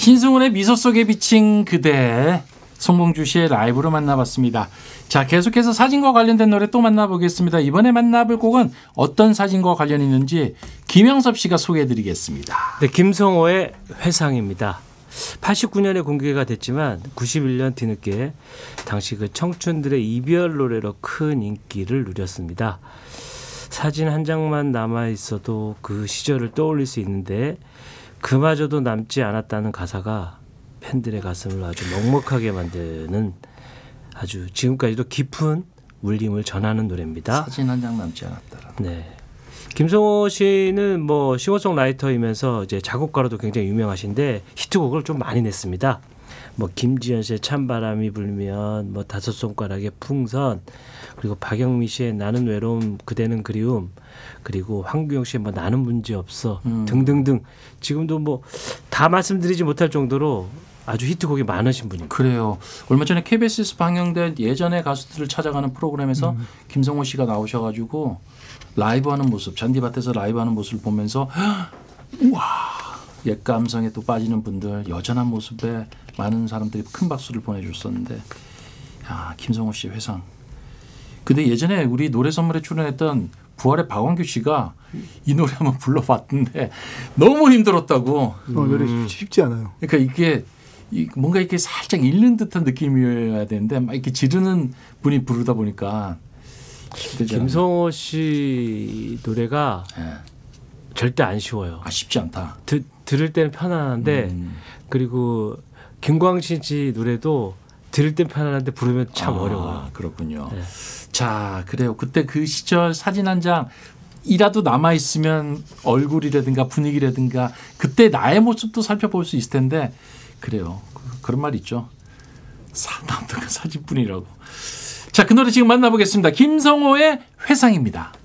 신승훈의 미소 속에 비친 그대, 송봉주 씨의 라이브로 만나봤습니다. 자, 계속해서 사진과 관련된 노래 또 만나보겠습니다. 이번에 만나볼 곡은 어떤 사진과 관련이 있는지 김영섭 씨가 소개해드리겠습니다. 네, 김성호의 회상입니다. 89년에 공개가 됐지만 91년 뒤늦게 당시 그 청춘들의 이별 노래로 큰 인기를 누렸습니다. 사진 한 장만 남아 있어도 그 시절을 떠올릴 수 있는데 그마저도 남지 않았다는 가사가 팬들의 가슴을 아주 먹먹하게 만드는 아주 지금까지도 깊은 울림을 전하는 노래입니다. 사진 한 장 남지 않았다. 네. 김성호 씨는 뭐 싱어송라이터이면서 이제 작곡가로도 굉장히 유명하신데 히트곡을 좀 많이 냈습니다. 뭐 김지연 씨의 찬바람이 불면, 뭐 다섯 손가락의 풍선, 그리고 박영미 씨의 나는 외로움 그대는 그리움, 그리고 황규영 씨의 뭐 나는 문제 없어 등등등. 지금도 뭐 다 말씀드리지 못할 정도로 아주 히트곡이 많으신 분입니다. 그래요. 얼마 전에 KBS에서 방영된 예전의 가수들을 찾아가는 프로그램에서 김성호 씨가 나오셔가지고 라이브하는 모습, 잔디밭에서 라이브하는 모습을 보면서 우와, 옛 감성에 또 빠지는 분들, 여전한 모습에 많은 사람들이 큰 박수를 보내줬었는데, 야, 김성호 씨 회상. 근데 예전에 우리 노래 선물에 출연했던 부활의 박원규 씨가 이 노래 한번 불러봤는데 너무 힘들었다고. 노래 쉽지 않아요. 그러니까 이게 뭔가 이렇게 살짝 잃는 듯한 느낌이어야 되는데 막 이렇게 지르는 분이 부르다 보니까 김성호 씨 노래가 절대 안 쉬워요. 쉽지 않다. 들을 때는 편안한데 그리고 김광신 씨 노래도 들을 땐 편안한데 부르면 참 어려워요. 그렇군요. 네. 자, 그래요. 그때 그 시절 사진 한 장이라도 남아있으면 얼굴이라든가 분위기라든가 그때 나의 모습도 살펴볼 수 있을 텐데 그래요. 그런 말 있죠. 남들과 사진뿐이라고. 자, 그 노래 지금 만나보겠습니다. 김성호의 회상입니다.